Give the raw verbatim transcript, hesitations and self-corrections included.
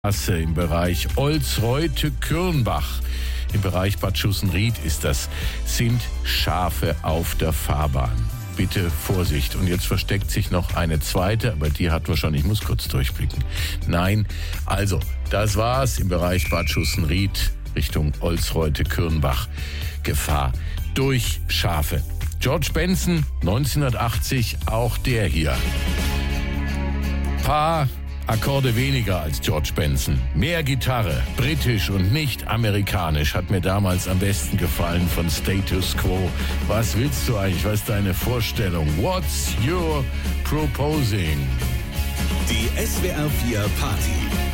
Straße im Bereich Olsreute-Kürnbach. Im Bereich Bad Schussenried ist das, sind Schafe auf der Fahrbahn. Bitte Vorsicht. Und jetzt versteckt sich noch eine zweite, aber die hat wahrscheinlich, ich muss kurz durchblicken. Nein, also, das war's im Bereich Bad Schussenried Richtung Olsreute-Kürnbach. Gefahr durch Schafe. George Benson, neunzehnhundertachtzig, auch der hier. Paar Akkorde weniger als George Benson. Mehr Gitarre, britisch und nicht amerikanisch, hat mir damals am besten gefallen von Status Quo. Was willst du eigentlich? Was ist deine Vorstellung? What's your proposing? Die S W R vier Party.